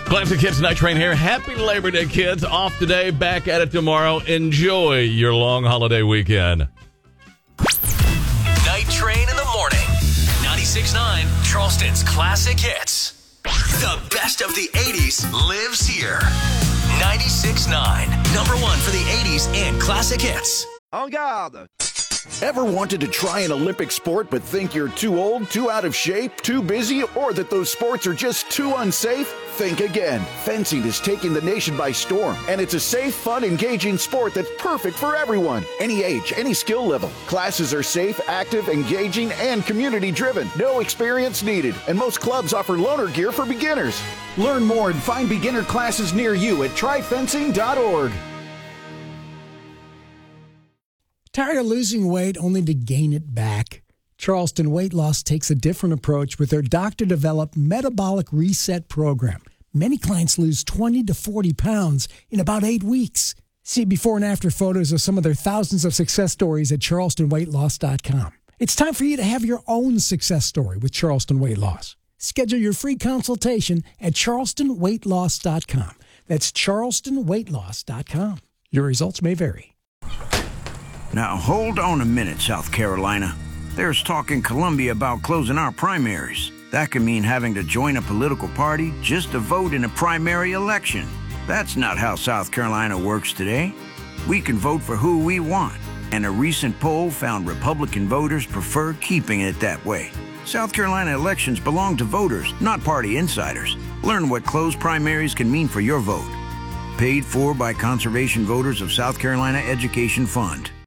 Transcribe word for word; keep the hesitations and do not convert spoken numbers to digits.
Classic Hits Night Train here. Happy Labor Day, kids. Off today, back at it tomorrow. Enjoy your long holiday weekend. Night Train in the morning. ninety-six point nine, Charleston's Classic Hits. The best of the eighties lives here. ninety-six point nine, number one for the eighties and Classic Hits. En garde! Ever wanted to try an Olympic sport but think you're too old, too out of shape, too busy, or that those sports are just too unsafe? Think again. Fencing is taking the nation by storm, and it's a safe, fun, engaging sport that's perfect for everyone. Any age, any skill level. Classes are safe, active, engaging, and community-driven. No experience needed, and most clubs offer loaner gear for beginners. Learn more and find beginner classes near you at try fencing dot org. Tired of losing weight only to gain it back? Charleston Weight Loss takes a different approach with their doctor-developed Metabolic Reset program. Many clients lose twenty to forty pounds in about eight weeks. See before and after photos of some of their thousands of success stories at charleston weight loss dot com. It's time for you to have your own success story with Charleston Weight Loss. Schedule your free consultation at charleston weight loss dot com. That's charleston weight loss dot com. Your results may vary. Now, hold on a minute, South Carolina. There's talk in Columbia about closing our primaries. That could mean having to join a political party just to vote in a primary election. That's not how South Carolina works today. We can vote for who we want, and a recent poll found Republican voters prefer keeping it that way. South Carolina elections belong to voters, not party insiders. Learn what closed primaries can mean for your vote. Paid for by Conservation Voters of South Carolina Education Fund.